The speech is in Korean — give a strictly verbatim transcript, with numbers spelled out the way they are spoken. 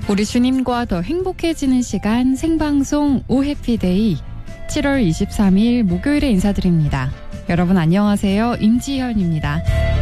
우리 주님과 더 행복해지는 시간 생방송 오 해피데이 칠월 이십삼일 목요일에 인사드립니다. 여러분 안녕하세요. 임지현입니다.